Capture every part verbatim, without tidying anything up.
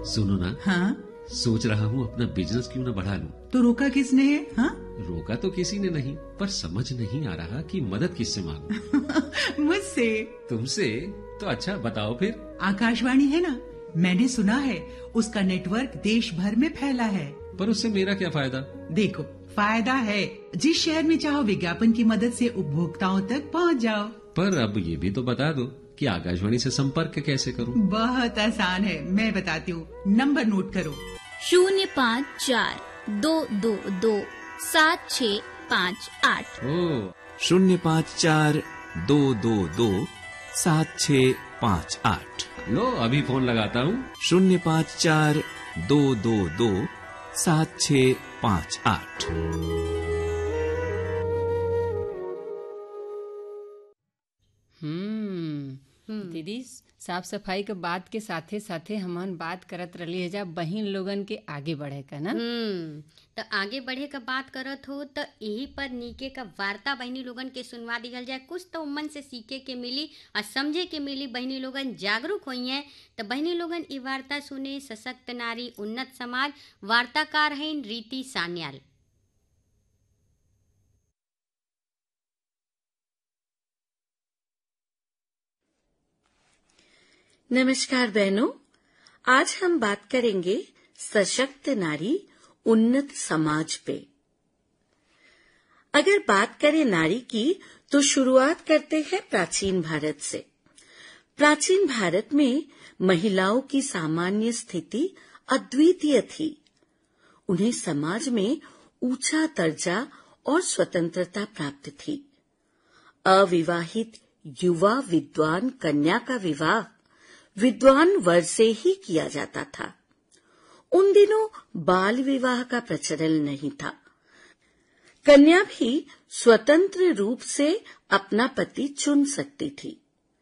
सुनो ना। हाँ? सोच रहा हूँ अपना बिजनेस क्यों न बढ़ा लूं। तो रोका किसने है? हाँ? रोका तो किसी ने नहीं, पर समझ नहीं आ रहा कि मदद किससे मांगूं। मुझसे। तुमसे? तो अच्छा बताओ फिर। आकाशवाणी है ना, मैंने सुना है उसका नेटवर्क देश भर में फैला है। पर उससे मेरा क्या फायदा? देखो, फायदा है। जिस शहर में चाहो विज्ञापन की मदद से उपभोक्ताओं तक पहुंच जाओ। पर अब ये भी तो बता दो कि आकाशवाणी से संपर्क कैसे करूं? बहुत आसान है, मैं बताती हूँ। नंबर नोट करो। शून्य पाँच चार दो दो दो सात छः पाँच आठ। ओ, शून्य पाँच चार दो दो दो सात छः पाँच आठ। लो अभी फोन लगाता हूँ। शून्य पाँच चार दो दो दो सात छः पाँच आठ। हम्म दीदी, साफ सफाई के बात के साथे साथे हमन बात करत रही है जा बहिन लोगन के आगे बढ़े का ना। हम्म तो आगे बढ़े का बात करत हो तो यही पर नीके का वार्ता बहनी लोगन के सुनवा दिहल जाए। कुछ तो उमन से सीखे के मिली और समझे के मिली। बहनी लोगन जागरूक हुई हैं तो बहनी लोगन ये वार्ता सुने। सशक्त नारी उन्नत समाज, वार्ताकार हैं रीति सान्याल। नमस्कार बहनों, आज हम बात करेंगे सशक्त नारी उन्नत समाज पे। अगर बात करें नारी की तो शुरुआत करते हैं प्राचीन भारत से। प्राचीन भारत में महिलाओं की सामान्य स्थिति अद्वितीय थी। उन्हें समाज में ऊंचा दर्जा और स्वतंत्रता प्राप्त थी। अविवाहित युवा विद्वान कन्या का विवाह विद्वान वर से ही किया जाता था। उन दिनों बाल विवाह का प्रचलन नहीं था। कन्या भी स्वतंत्र रूप से अपना पति चुन सकती थी।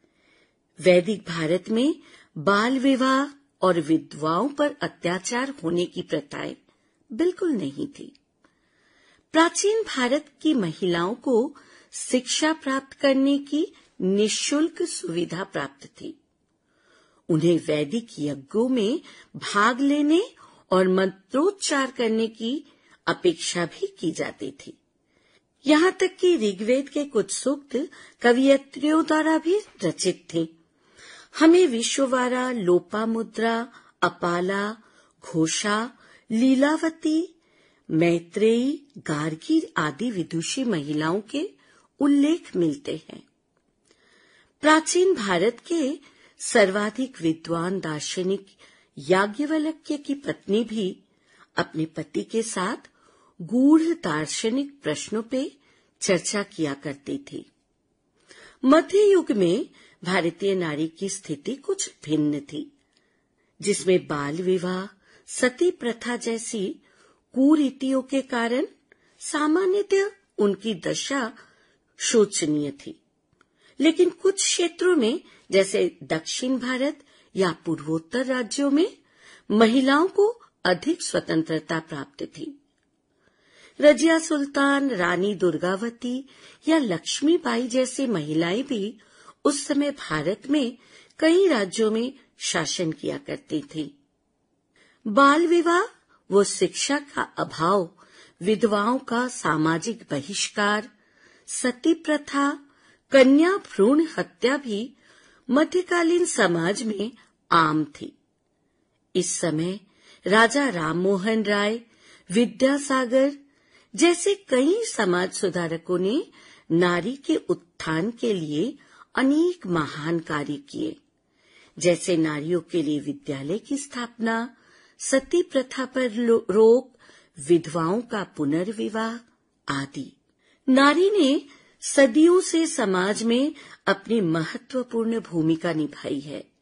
वैदिक भारत में बाल विवाह और विधवाओं पर अत्याचार होने की प्रथाएं बिल्कुल नहीं थी। प्राचीन भारत की महिलाओं को शिक्षा प्राप्त करने की निःशुल्क सुविधा प्राप्त थी। उन्हें वैदिक यज्ञों में भाग लेने और मंत्रोच्चार करने की अपेक्षा भी की जाती थी। यहाँ तक कि ऋग्वेद के कुछ सूक्त कवियत्रियों द्वारा भी रचित थे। हमें विश्ववारा, लोपामुद्रा, अपाला, घोषा, लीलावती, मैत्रेयी, गार्गी आदि विदुषी महिलाओं के उल्लेख मिलते हैं। प्राचीन भारत के सर्वाधिक विद्वान दार्शनिक याज्ञवल्क्य की पत्नी भी अपने पति के साथ गूढ़ दार्शनिक प्रश्नों पे चर्चा किया करती थी। मध्य युग में भारतीय नारी की स्थिति कुछ भिन्न थी, जिसमें बाल विवाह, सती प्रथा जैसी कुरीतियों के कारण सामान्यतः उनकी दशा शोचनीय थी। लेकिन कुछ क्षेत्रों में जैसे दक्षिण भारत या पूर्वोत्तर राज्यों में महिलाओं को अधिक स्वतंत्रता प्राप्त थी। रजिया सुल्तान, रानी दुर्गावती या लक्ष्मीबाई जैसी महिलाएं भी उस समय भारत में कई राज्यों में शासन किया करती थी। बाल विवाह व शिक्षा का अभाव, विधवाओं का सामाजिक बहिष्कार, सती प्रथा, कन्या भ्रूण हत्या भी मध्यकालीन समाज में आम थी। इस समय राजा राममोहन राय, विद्यासागर जैसे कई समाज सुधारकों ने नारी के उत्थान के लिए अनेक महान कार्य किए, जैसे नारियों के लिए विद्यालय की स्थापना, सती प्रथा पर रोक, विधवाओं का पुनर्विवाह आदि। नारी ने सदियों से समाज में अपनी महत्वपूर्ण भूमिका निभाई है।